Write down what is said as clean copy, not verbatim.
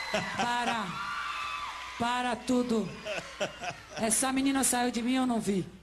Para tudo. Essa menina saiu de mim, eu não vi.